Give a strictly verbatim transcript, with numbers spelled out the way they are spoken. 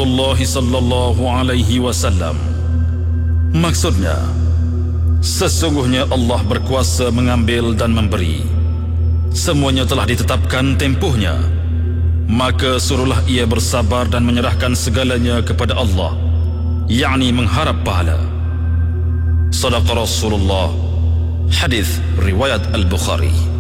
Rasulullah sallallahu alaihi wasallam. Maksudnya, sesungguhnya Allah berkuasa mengambil dan memberi. Semuanya telah ditetapkan tempohnya. Maka suruhlah ia bersabar dan menyerahkan segalanya kepada Allah, yakni mengharap pahala. Sadaqa Rasulullah. Hadis riwayat Al-Bukhari.